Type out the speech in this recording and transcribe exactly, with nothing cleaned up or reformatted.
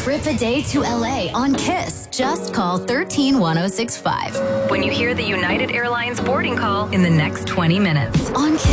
trip a day to L A on Kiss. Just call one three one zero six five when you hear the United Airlines boarding call in the next twenty minutes. On Kiss.